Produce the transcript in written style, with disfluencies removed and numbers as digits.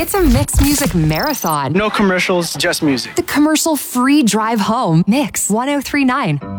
It's a Mix Music Marathon. No commercials, just music. The commercial-free drive home. Mix 1039.